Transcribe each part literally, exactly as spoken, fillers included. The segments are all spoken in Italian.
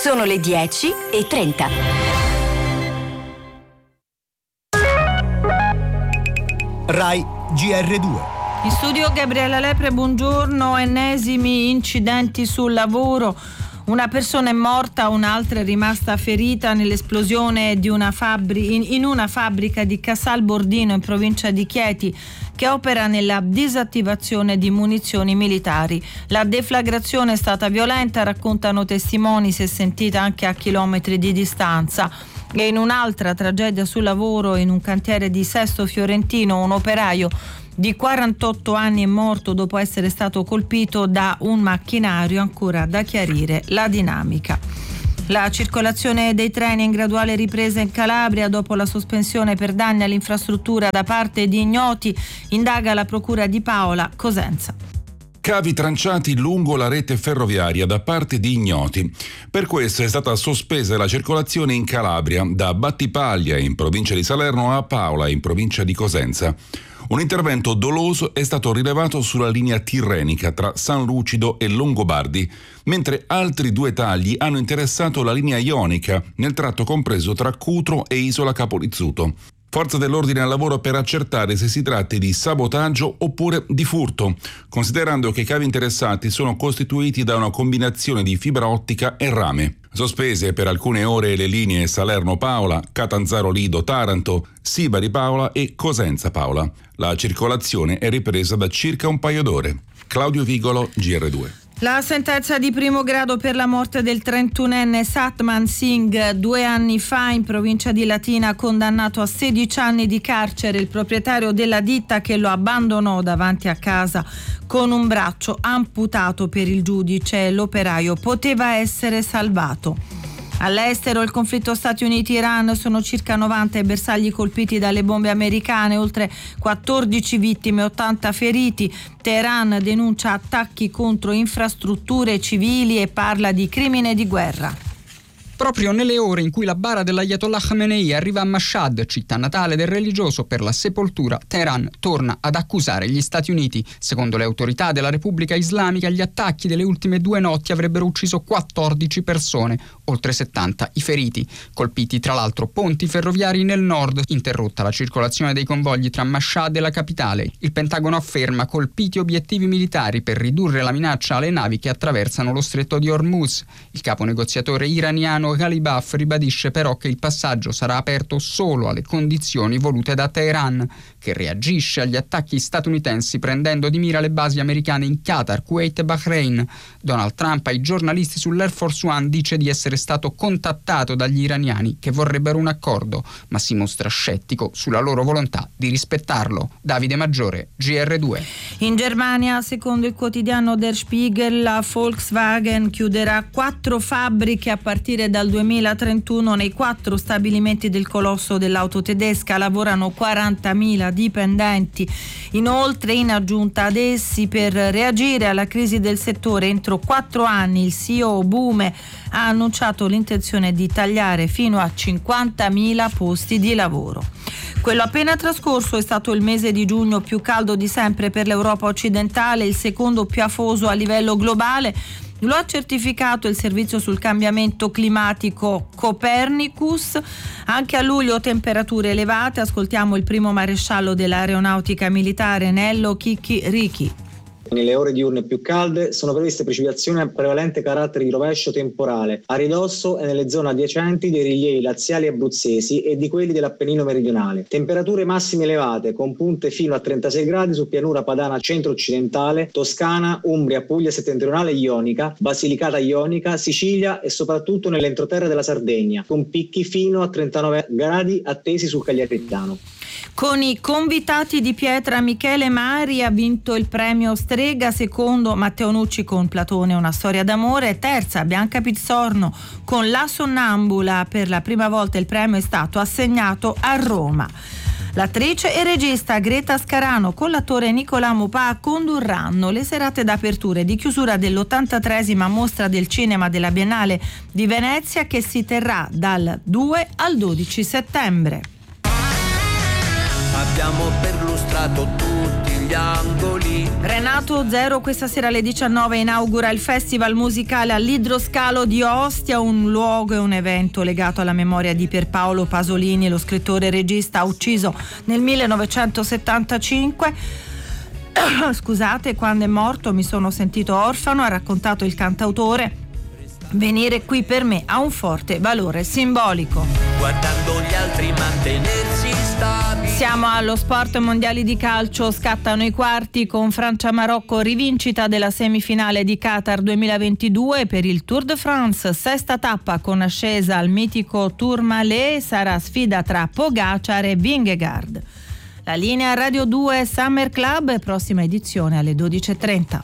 Sono le dieci e trenta. Rai G R due. In studio Gabriella Lepre, buongiorno. Ennesimi incidenti sul lavoro. Una persona è morta, un'altra è rimasta ferita nell'esplosione di una fabri- in, in una fabbrica di Casal Bordino in provincia di Chieti, che opera nella disattivazione di munizioni militari. La deflagrazione è stata violenta, raccontano testimoni, si è sentita anche a chilometri di distanza. E in un'altra tragedia sul lavoro, in un cantiere di Sesto Fiorentino, un operaio di quarantotto anni è morto dopo essere stato colpito da un macchinario, ancora da chiarire la dinamica. La circolazione dei treni è in graduale ripresa in Calabria dopo la sospensione per danni all'infrastruttura da parte di ignoti, indaga la procura di Paola Cosenza. Cavi tranciati lungo la rete ferroviaria da parte di ignoti. Per questo è stata sospesa la circolazione in Calabria, da Battipaglia in provincia di Salerno a Paola in provincia di Cosenza. Un intervento doloso è stato rilevato sulla linea tirrenica tra San Lucido e Longobardi, mentre altri due tagli hanno interessato la linea ionica nel tratto compreso tra Cutro e Isola Capolizzuto. Forza dell'ordine al lavoro per accertare se si tratti di sabotaggio oppure di furto, considerando che i cavi interessati sono costituiti da una combinazione di fibra ottica e rame. Sospese per alcune ore le linee Salerno-Paola, Catanzaro-Lido-Taranto, Sibari-Paola e Cosenza-Paola. La circolazione è ripresa da circa un paio d'ore. Claudio Vigolo, G R due. La sentenza di primo grado per la morte del trentunenne Satman Singh, due anni fa in provincia di Latina, condannato a sedici anni di carcere, il proprietario della ditta che lo abbandonò davanti a casa con un braccio amputato per il giudice. L'operaio poteva essere salvato. All'estero, il conflitto Stati Uniti-Iran, sono circa novanta i bersagli colpiti dalle bombe americane, oltre quattordici vittime, ottanta feriti. Teheran denuncia attacchi contro infrastrutture civili e parla di crimine di guerra. Proprio nelle ore in cui la bara dell'Ayatollah Khamenei arriva a Mashhad, città natale del religioso, per la sepoltura, Teheran torna ad accusare gli Stati Uniti. Secondo le autorità della Repubblica Islamica, gli attacchi delle ultime due notti avrebbero ucciso quattordici persone, oltre settanta i feriti. Colpiti tra l'altro ponti ferroviari nel nord, interrotta la circolazione dei convogli tra Mashhad e la capitale. Il Pentagono afferma colpiti obiettivi militari per ridurre la minaccia alle navi che attraversano lo stretto di Hormuz. Il capo negoziatore iraniano Ghalibaf ribadisce però che il passaggio sarà aperto solo alle condizioni volute da Teheran, che reagisce agli attacchi statunitensi prendendo di mira le basi americane in Qatar, Kuwait e Bahrain. Donald Trump ai giornalisti sull'Air Force One dice di essere stato contattato dagli iraniani che vorrebbero un accordo, ma si mostra scettico sulla loro volontà di rispettarlo. Davide Maggiore, G R due. In Germania, secondo il quotidiano Der Spiegel, la Volkswagen chiuderà quattro fabbriche a partire dal duemilatrentuno. Nei quattro stabilimenti del colosso dell'auto tedesca lavorano quarantamila dipendenti. Inoltre, in aggiunta ad essi, per reagire alla crisi del settore, entro quattro anni il C E O Bume ha annunciato l'intenzione di tagliare fino a cinquantamila posti di lavoro. Quello appena trascorso è stato il mese di giugno più caldo di sempre per l'Europa occidentale, il secondo più afoso a livello globale. Lo ha certificato il servizio sul cambiamento climatico Copernicus. Anche a luglio temperature elevate. Ascoltiamo il primo maresciallo dell'aeronautica militare, Nello Chicchirichi. Nelle ore diurne più calde sono previste precipitazioni a prevalente carattere di rovescio temporale a ridosso e nelle zone adiacenti dei rilievi laziali e abruzzesi e di quelli dell'Appennino meridionale. Temperature massime elevate con punte fino a trentasei gradi su pianura padana centro-occidentale, Toscana, Umbria, Puglia settentrionale ionica, Basilicata ionica, Sicilia e soprattutto nell'entroterra della Sardegna, con picchi fino a trentanove gradi attesi sul Cagliaritano. Con i convitati di pietra, Michele Mari ha vinto il premio Strega, secondo Matteo Nucci con Platone una storia d'amore, terza Bianca Pizzorno con La Sonnambula. Per la prima volta il premio è stato assegnato a Roma. L'attrice e regista Greta Scarano con l'attore Nicolas Maupin condurranno le serate d'apertura e di chiusura dell'ottantatreesima mostra del cinema della Biennale di Venezia, che si terrà dal due al dodici settembre. Abbiamo perlustrato tutti gli sugli angoli. Renato Zero questa sera alle diciannove inaugura il festival musicale all'Idroscalo di Ostia, un luogo e un evento legato alla memoria di Pierpaolo Pasolini, lo scrittore e regista ucciso nel millenovecentosettantacinque. Scusate, quando è morto mi sono sentito orfano, ha raccontato il cantautore. Venire qui per me ha un forte valore simbolico. Guardando gli altri mantenersi stabili. Siamo allo sport, mondiali di calcio, scattano i quarti con Francia-Marocco, rivincita della semifinale di Qatar duemilaventidue per il Tour de France, sesta tappa con ascesa al mitico Tourmalet, sarà sfida tra Pogacar e Vingegaard. La linea Radio due Summer Club, prossima edizione alle dodici e trenta.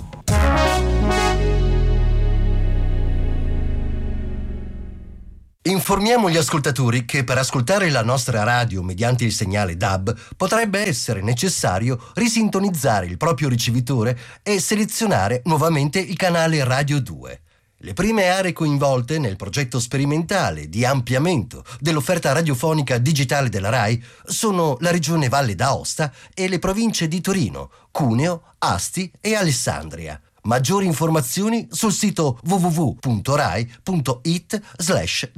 Informiamo gli ascoltatori che per ascoltare la nostra radio mediante il segnale D A B potrebbe essere necessario risintonizzare il proprio ricevitore e selezionare nuovamente il canale Radio due. Le prime aree coinvolte nel progetto sperimentale di ampliamento dell'offerta radiofonica digitale della RAI sono la Regione Valle d'Aosta e le province di Torino, Cuneo, Asti e Alessandria. Maggiori informazioni sul sito w w w punto rai punto it slash